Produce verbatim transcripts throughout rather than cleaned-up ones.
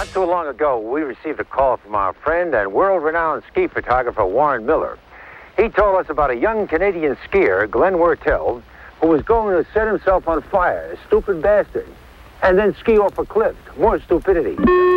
Not too long ago, we received a call from our friend and world-renowned ski photographer Warren Miller. He told us about a young Canadian skier, Glenn Wertel, who was going to set himself on fire, a stupid bastard, and then ski off a cliff. More stupidity.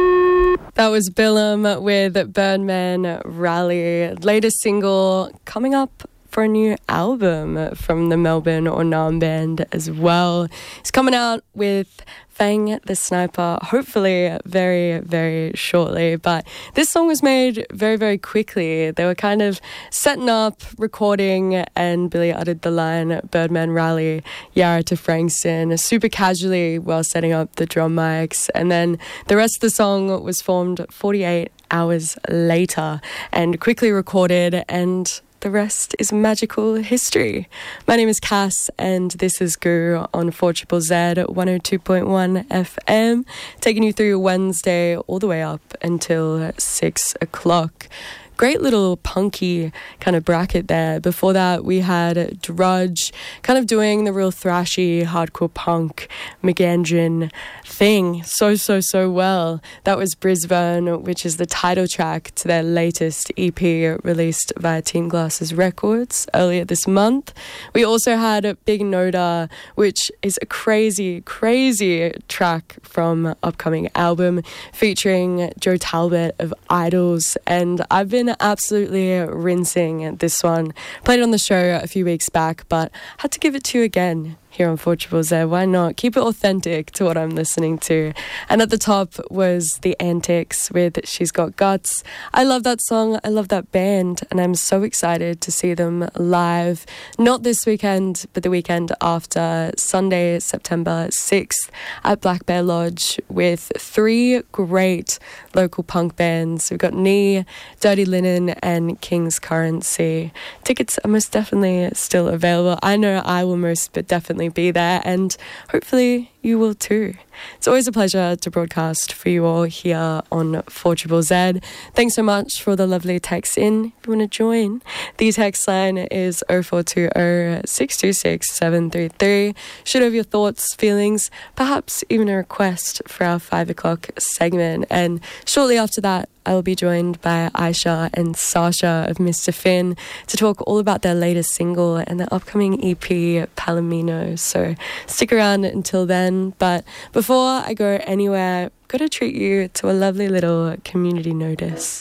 That was Billum with Birdman Rally, latest single coming up for a new album from the Melbourne Ornam Band as well. It's coming out with Fang the Sniper, hopefully very, very shortly. But this song was made very, very quickly. They were kind of setting up, recording, and Billy uttered the line, Birdman Rally, Yarra to Frankston, super casually while setting up the drum mics. And then the rest of the song was formed forty-eight hours later and quickly recorded, and the rest is magical history. My name is Cass, and this is Goo on four Z Z Z one oh two point one F M, taking you through Wednesday all the way up until six o'clock. Great little punky kind of bracket there. Before that, we had Drudge, kind of doing the real thrashy, hardcore punk, McGandrin thing so, so, so well. That was Brisbane, which is the title track to their latest E P released via Team Glasses Records earlier this month. We also had Big Noda, which is a crazy, crazy track from upcoming album featuring Joe Talbot of Idols. And I've been absolutely rinsing this one. Played it on the show a few weeks back, but had to give it to you again here on four Z Z Z. Why not? Keep it authentic to what I'm listening to. And at the top was The Antics with She's Got Guts. I love that song. I love that band. And I'm so excited to see them live. Not this weekend, but the weekend after, Sunday, September sixth at Black Bear Lodge with three great local punk bands. We've got Knee, Dirty Linen, and King's Currency. Tickets are most definitely still available. I know I will most but definitely be there, and hopefully you will too. It's always a pleasure to broadcast for you all here on four Z Z Z. Thanks so much for the lovely texts in. If you want to join, the text line is oh four two oh, six two six, seven three three. Shoot over your thoughts, feelings, perhaps even a request for our five o'clock segment. And shortly after that, I will be joined by Aisha and Sasha of Mister Finn to talk all about their latest single and their upcoming E P, Palomino. So stick around until then. But before I go anywhere, I've got to treat you to a lovely little community notice.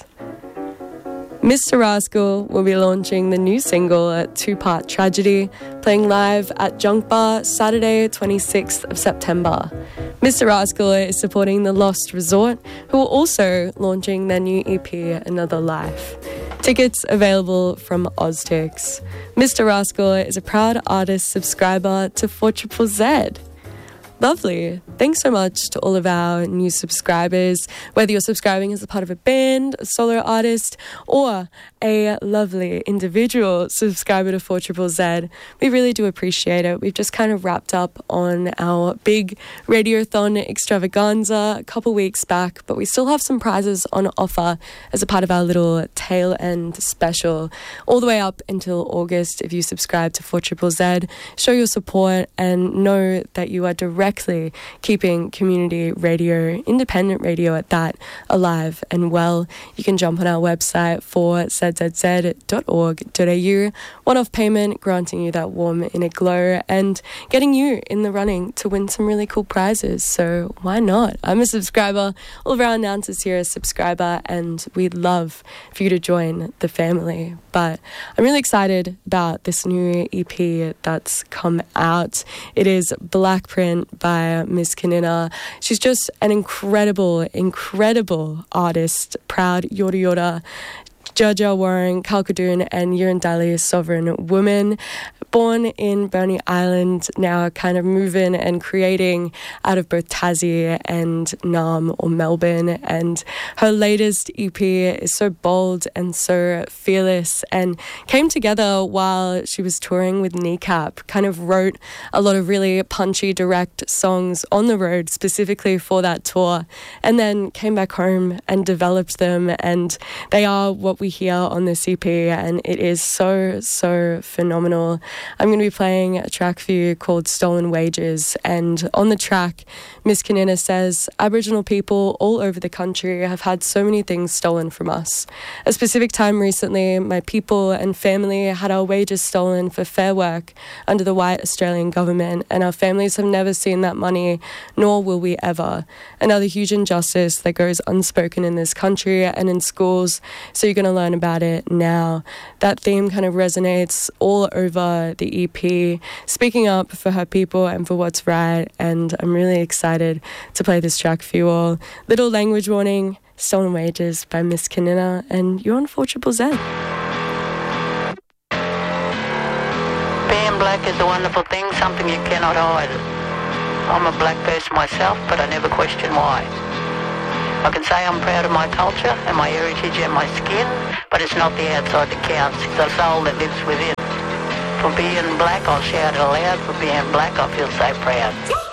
Mister Rascal will be launching the new single, Two-Part Tragedy, playing live at Junk Bar Saturday, twenty-sixth of September. Mister Rascal is supporting The Lost Resort, who are also launching their new E P, Another Life. Tickets available from Oztix. Mister Rascal is a proud artist subscriber to four Z Z Z. Lovely. Thanks so much to all of our new subscribers, whether you're subscribing as a part of a band, a solo artist, or a lovely individual subscriber to four Z Z Z. We really do appreciate it. We've just kind of wrapped up on our big Radiothon extravaganza a couple weeks back, but we still have some prizes on offer as a part of our little tail end special all the way up until August. If you subscribe to four Z Z Z, show your support and know that you are directly keeping community radio, independent radio at that, alive and well. You can jump on our website four z z z dot org dot a u. One-off payment granting you that warm inner glow and getting you in the running to win some really cool prizes. So why not? I'm a subscriber. All of our announcers here are a subscriber, and we'd love for you to join the family. But I'm really excited about this new E P that's come out. It is Black Print by Miss Kanina. She's just an incredible, incredible artist. Proud Yorta Yorta, Jaja Warren, Kalkadoon, and Yurundali Sovereign Woman. Born in Burnie Island, now kind of moving and creating out of both Tassie and Naarm or Melbourne. And her latest E P is so bold and so fearless and came together while she was touring with Kneecap. Kind of wrote a lot of really punchy, direct songs on the road specifically for that tour, and then came back home and developed them. And they are what we hear on this E P, and it is so, so phenomenal. I'm going to be playing a track for you called Stolen Wages. And on the track, Miss Kanina says, Aboriginal people all over the country have had so many things stolen from us. A specific time recently, my people and family had our wages stolen for fair work under the white Australian government, and our families have never seen that money, nor will we ever. Another huge injustice that goes unspoken in this country and in schools, so you're going to learn about it now. That theme kind of resonates all over the E P, speaking up for her people and for what's right, and I'm really excited to play this track for you all. Little language warning, Stolen Wages by Miss Kanina, and you're on four Triple Z. Being black is a wonderful thing, something you cannot hide. I'm a black person myself, but I never question why. I can say I'm proud of my culture and my heritage and my skin, but it's not the outside that counts, it's the soul that lives within. For being black, I'll shout it aloud. For being black, I feel so proud.